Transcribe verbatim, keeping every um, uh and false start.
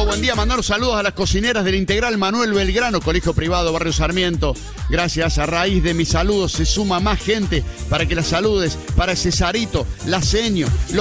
buen día. Mandar saludos a las cocineras del Integral Manuel Belgrano, colegio privado, Barrio Sarmiento. Gracias, a raíz de mis saludos se suma más gente para que las saludes, para Cesarito, la Seño,